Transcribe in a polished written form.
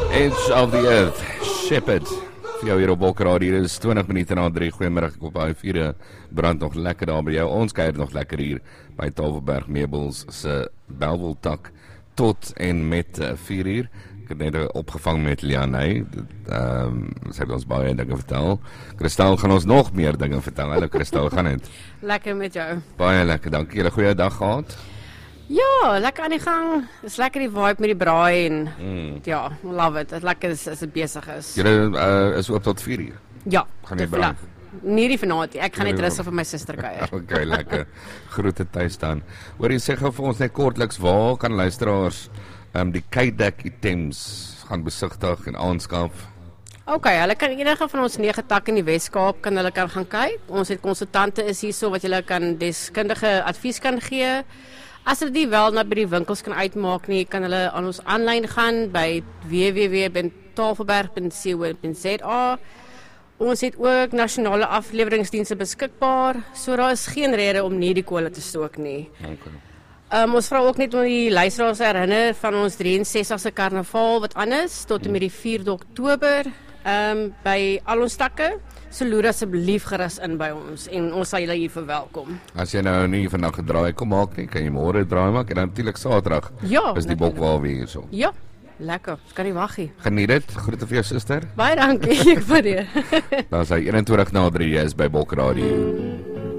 Edge of the Earth, Shepherd. Vir jou hier op Bokradio, dit is 20 minute na 3, goeiemiddag, ek op hy 4 brand nog lekker daar by jou, ons kuier nog lekker hier by Tafelberg Meubels se Belweltak tot en met 4 uur. Ek het net opgevang met Lianne, sy het ons baie dinge vertel. Christel gaan ons nog meer dinge vertel, hallo Christel, gaan het? Lekker met jou. Baie lekker, dankie, julle goeie dag gehad? Ja, lekker aan die gang. Dis lekker die vibe met die braai en ja, love it. Dit lekker is as dit besig is. Julle is oop tot 4 uur? Ja, Gaan jy tot braai? vandag. Nie die vanaand nie. Ek gaan net rustig vir my suster kuier. Okay, lekker. Groete tuis dan. Hoor jy sê gou vir ons net kortliks, waar kan luisteraars die Kydeck items gaan besigtig en aanskaf? Okay, hulle kan enige van ons 9 takke in die Wes-Kaap kan hulle kan gaan kyk. Ons het konsultante is hierso wat julle kan deskundige advies kan gee. As hulle die wel na by die winkels kan uitmaak nie, kan hulle aan ons aanlyn gaan by www.tafelberg.co.za. Ons het ook nasionale afleweringsdienste beskikbaar, so daar is geen rede om nie die kolle te stook nie. Okay. Ons vra ook net om die luisteraars herinner van ons 63ste karnaval wat aan is, tot en met die 4de Oktober, by al ons takke. So loer asseblief gerus in by ons en ons sal julle hier verwelkom. As jy nou nie vandag gedraai kom maak nie, kan jy môre draai maak en dan natuurlik Saterdag. Ja, is die bokwaal weer hierso. Ja, lekker. Kan nie wag nie. Geniet dit. Groete vir jou suster. Baie dankie, ek waardeer. Dan is hy 21 na 3 is by Bokradio.